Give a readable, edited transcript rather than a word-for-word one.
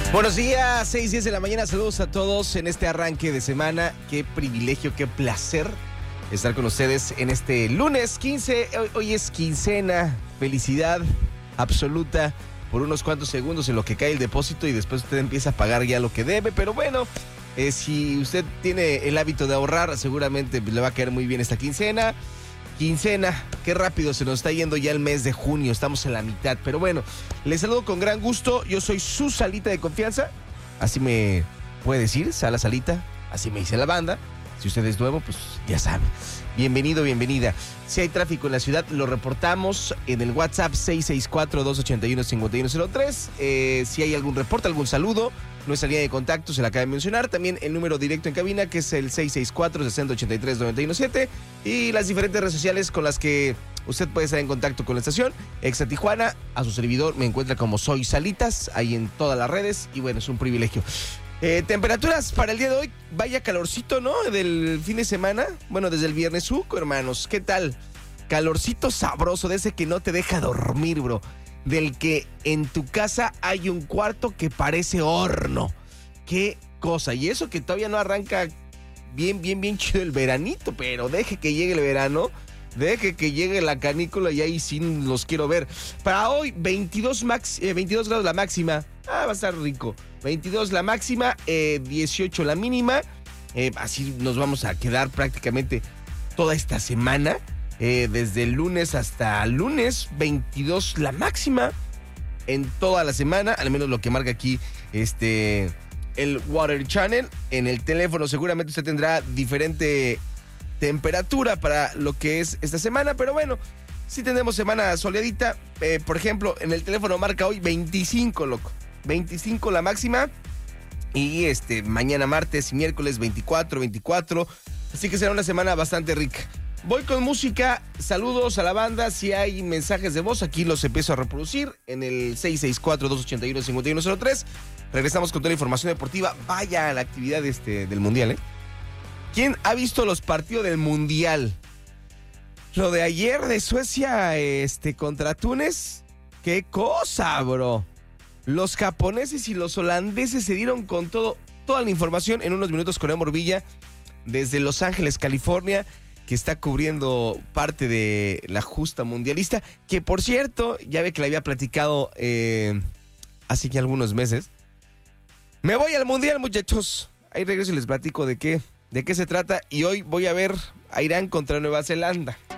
Buenos días, 6:10 de la mañana, saludos a todos en este arranque de semana. Qué privilegio, qué placer estar con ustedes en este lunes 15, hoy es quincena, felicidad absoluta por unos cuantos segundos en lo que cae el depósito y después usted empieza a pagar ya lo que debe, pero bueno, si usted tiene el hábito de ahorrar, seguramente le va a caer muy bien esta quincena. Quincena, qué rápido se nos está yendo ya el mes de junio, estamos en la mitad, pero bueno, les saludo con gran gusto, yo soy su Salita de confianza, así me puede decir, Sala Salita, así me dice la banda, si usted es nuevo, pues ya sabe, bienvenido, bienvenida. Si hay tráfico en la ciudad, lo reportamos en el WhatsApp 664-281-5103, si hay algún reporte, algún saludo, nuestra línea de contacto se la acaba de mencionar, también el número directo en cabina que es el 664-6083-917 y las diferentes redes sociales con las que usted puede estar en contacto con la estación. Exa Tijuana, a su servidor me encuentra como Soy Salitas, ahí en todas las redes y bueno, es un privilegio. Temperaturas para el día de hoy, vaya calorcito, ¿no? Del fin de semana, bueno, desde el viernes, hermanos, ¿qué tal? Calorcito sabroso, de ese que no te deja dormir, bro. Del que en tu casa hay un cuarto que parece horno. Qué cosa. Y eso que todavía no arranca bien chido el veranito, pero deje que llegue el verano, deje que llegue la canícula y ahí sí los quiero ver. Para hoy, 22 grados la máxima. Va a estar rico. 22 la máxima, 18 la mínima. Así nos vamos a quedar prácticamente toda esta semana. Desde el lunes hasta lunes, 22 la máxima en toda la semana, al menos lo que marca aquí el Water Channel. En el teléfono seguramente usted tendrá diferente temperatura para lo que es esta semana, pero bueno, sí tenemos semana soleadita. Por ejemplo, en el teléfono marca hoy 25, loco, 25 la máxima. Y mañana martes y miércoles 24, así que será una semana bastante rica. Voy con música, saludos a la banda, si hay mensajes de voz aquí los empiezo a reproducir en el 664-281-5103. Regresamos con toda la información deportiva, vaya a la actividad del Mundial, ¿Quién ha visto los partidos del Mundial? Lo de ayer de Suecia contra Túnez, qué cosa, bro. Los japoneses y los holandeses se dieron con toda la información en unos minutos con Amor Villa desde Los Ángeles, California, que está cubriendo parte de la justa mundialista, que por cierto, ya ve que le había platicado hace ya algunos meses. Me voy al mundial, muchachos. Ahí regreso y les platico de qué se trata. Y hoy voy a ver a Irán contra Nueva Zelanda.